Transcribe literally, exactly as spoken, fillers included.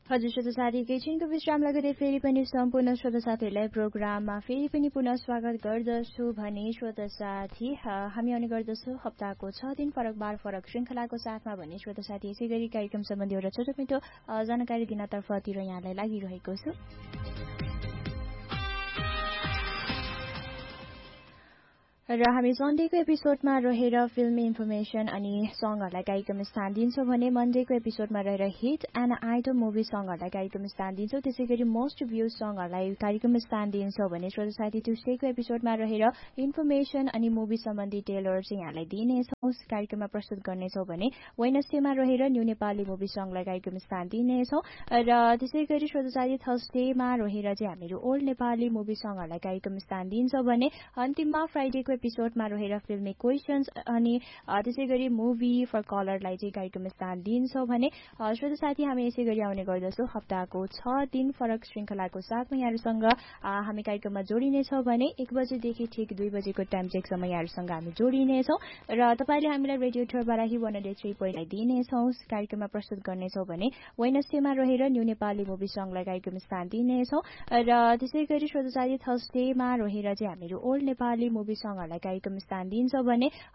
हजुर श्रोता साथी एकैछिनको विश्राम लगेर फेरि पनि सम्पूर्ण श्रोता साथीहरूलाई प्रोग्राममा फेरि पनि पुनः स्वागत गर्दछु भने श्रोता साथी हामी आउने गर्दछौँ हप्ताको छ दिन फरक बार फरक श्रृङ्खलाको साथमा भने श्रोता साथी यसै गरी कार्यक्रम सम्बन्धी एउटा छोटो मिठो जानकारी दिनतर्फतिर यहाँलाई लागिरहेको छु। र हामी सन्डेको एपिसोडमा रहेर फिल्मी इन्फर्मेसन अनि सङ्गहरूलाई कार्यक्रम स्थान दिन्छौँ भने मन्डेको एपिसोडमा रहेर हिट एन्ड आइटम मुभी सङ्गहरूलाई कार्यक्रम स्थान दिन्छौँ। त्यसै गरी मोस्ट भ्यू सङ्गहरूलाई कार्यक्रम स्थान दिन्छौँ भने श्रोता साथी ट्युसडेको एपिसोडमा रहेर इन्फर्मेसन अनि मुभी सम्बन्धी टेलर चाहिँ यहाँलाई दिनेछौँ, कार्यक्रममा प्रस्तुत गर्नेछौँ भने वेडनेसडेमा रहेर न्यू नेपाली मुभी सङ्गलाई कार्यक्रम स्थान दिनेछौँ। र त्यसै गरी श्रोता साथी थर्सडेमा रहेर चाहिँ हामीहरू ओल्ड नेपाली मुभी सङ्गहरूलाई कार्यक्रम स्थान दिन्छौँ भने अन्तिममा फ्राइडेको एपिसोडमा रहेर फिल्मी क्वेसन्स अनि त्यसै गरी मुभी फर कलरलाई चाहिँ कार्यक्रम स्थान दिन्छौँ भने श्रोता साथी हामी यसै गरी आउने गर्दछौँ हप्ताको छ दिन फरक श्रृङ्खलाको साथमा यहाँहरूसँग हामी कार्यक्रममा जोडिनेछौँ भने एक बजेदेखि ठिक दुई बजेको टाइम चेकसम्म यहाँहरूसँग हामी जोडिनेछौँ र तपाईँले हामीलाई radio ठोरबाराही one hundred three point दिनेछौँ, कार्यक्रममा प्रस्तुत गर्नेछौँ भने वेडनेसडेमा रहेर न्यू नेपाली मुभी सङ्गलाई कार्यक्रम स्थान दिनेछौँ। र त्यसै गरी श्रोता साथी थर्सडेमा रहेर चाहिँ हामीहरू ओल्ड नेपाली मुभी सङ्गहरूलाई कार्यक्रम स्थान दिन्छौँ भने